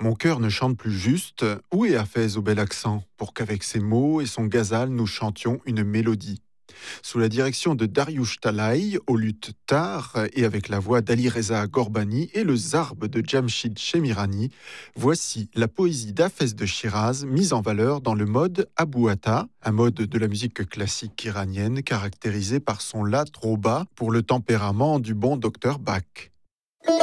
Mon cœur ne chante plus juste. Où est Hafez au bel accent pour qu'avec ses mots et son ghazal nous chantions une mélodie? Sous la direction de Dariush Talay, au luth tar et avec la voix d'Ali Reza Gorbani et le zarb de Jamshid Shemirani, voici la poésie d'Hafez de Shiraz mise en valeur dans le mode Abouata, un mode de la musique classique iranienne caractérisé par son la trop bas pour le tempérament du bon docteur Bach.